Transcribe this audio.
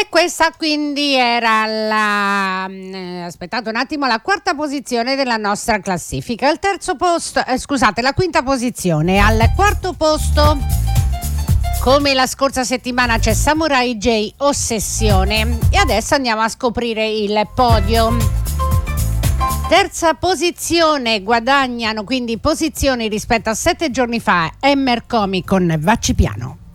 questa quindi era aspettate un attimo, la quarta posizione della nostra classifica. Al terzo posto, scusate, la quinta posizione. Al quarto posto, come la scorsa settimana, c'è Samurai J, Ossessione. E adesso andiamo a scoprire il podio. Terza posizione, guadagnano quindi posizioni rispetto a 7 giorni fa Emmer Comic con Vacci Piano.